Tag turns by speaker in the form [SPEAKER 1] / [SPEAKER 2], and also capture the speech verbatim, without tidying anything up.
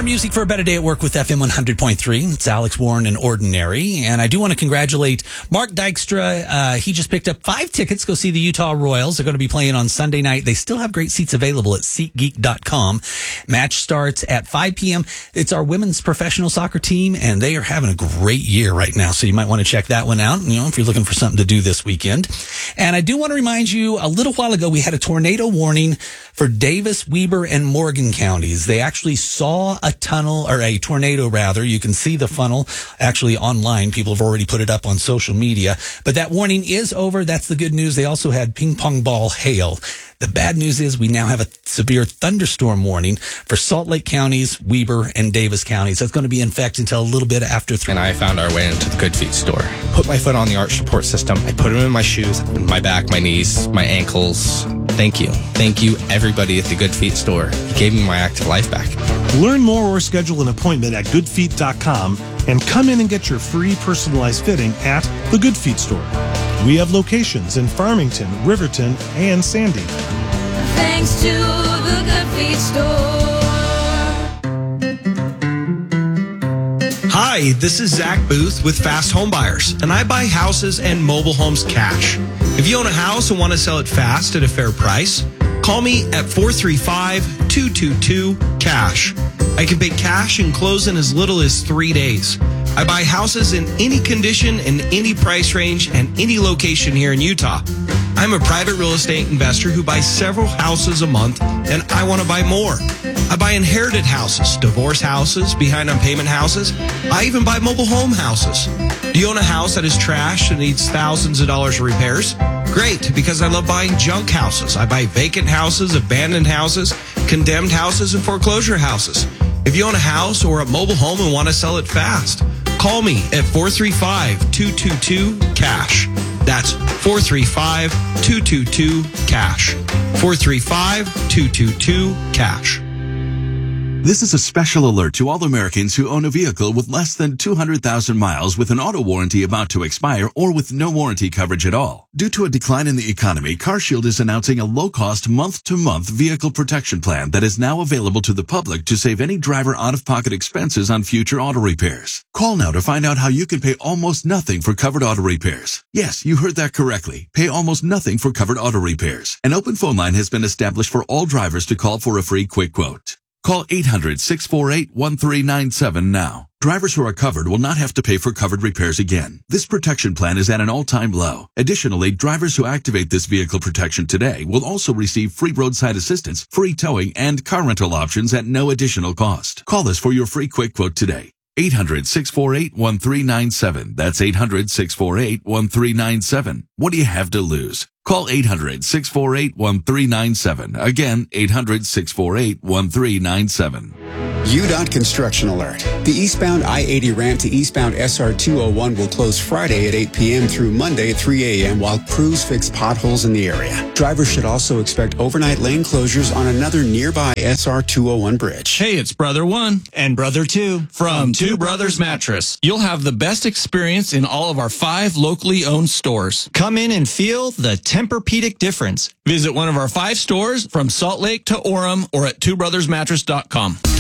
[SPEAKER 1] Better music for a better day at work with F M one hundred point three. It's Alex Warren and Ordinary. And I do want to congratulate Mark Dykstra. Uh, he just picked up five tickets to go see the Utah Royals. They're going to be playing on Sunday night. They still have great seats available at SeatGeek dot com. Match starts at five p.m. It's our women's professional soccer team, and they are having a great year right now. So you might want to check that one out, you know, if you're looking for something to do this weekend. And I do want to remind you, a little while ago, we had a tornado warning for Davis, Weber, and Morgan counties. They actually saw a tunnel, or a tornado rather. You can see the funnel actually online. People have already put it up on social media. But that warning is over. That's the good news. They also had ping pong ball hail. The bad news is we now have a severe thunderstorm warning for Salt Lake counties, Weber, and Davis counties. That's going to be in effect until a little bit after three.
[SPEAKER 2] And I found our way into the Good Feet store. Put my foot on the arch support system. I put them in my shoes, my back, my knees, my ankles. Thank you. Thank you, everybody at the Good Feet store. You gave me my active life back.
[SPEAKER 3] Learn more or schedule an appointment at good feet dot com and come in and get your free personalized fitting at the Good Feet store. We have locations in Farmington, Riverton, and Sandy.
[SPEAKER 4] Thanks to the Good Feet store.
[SPEAKER 5] Hi, this is Zach Booth with Fast Home Buyers, and I buy houses and mobile homes cash. If you own a house and want to sell it fast at a fair price, call me at four three five, two two two, cash. I can pay cash and close in as little as three days. I buy houses in any condition and any price range and any location here in Utah. I'm a private real estate investor who buys several houses a month, and I want to buy more. I buy inherited houses, divorce houses, behind on payment houses. I even buy mobile home houses. Do you own a house that is trashed and needs thousands of dollars of repairs? Great, because I love buying junk houses. I buy vacant houses, abandoned houses, condemned houses, and foreclosure houses. If you own a house or a mobile home and want to sell it fast, call me at four three five, two two two, cash. That's four three five, two two two, cash. four three five, two two two, cash.
[SPEAKER 6] This is a special alert to all Americans who own a vehicle with less than two hundred thousand miles with an auto warranty about to expire or with no warranty coverage at all. Due to a decline in the economy, CarShield is announcing a low-cost month-to-month vehicle protection plan that is now available to the public to save any driver out-of-pocket expenses on future auto repairs. Call now to find out how you can pay almost nothing for covered auto repairs. Yes, you heard that correctly. Pay almost nothing for covered auto repairs. An open phone line has been established for all drivers to call for a free quick quote. Call eight hundred, six four eight, one three nine seven now. Drivers who are covered will not have to pay for covered repairs again. This protection plan is at an all-time low. Additionally, drivers who activate this vehicle protection today will also receive free roadside assistance, free towing, and car rental options at no additional cost. Call us for your free quick quote today. eight hundred, six four eight, one three nine seven. That's eight hundred, six four eight, one three nine seven. What do you have to lose? Call eight hundred, six four eight, one three nine seven. Again, eight hundred, six four eight, one three nine seven.
[SPEAKER 7] U DOT Construction Alert. The eastbound I eighty ramp to eastbound S R two oh one will close Friday at eight p.m. through Monday at three a.m. while crews fix potholes in the area. Drivers should also expect overnight lane closures on another nearby S R two oh one bridge.
[SPEAKER 8] Hey, it's Brother One and Brother Two from Two Brothers Mattress. You'll have the best experience in all of our five locally owned stores. Come in and feel the Tempur-Pedic difference. Visit one of our five stores from Salt Lake to Orem or at two brothers mattress dot com.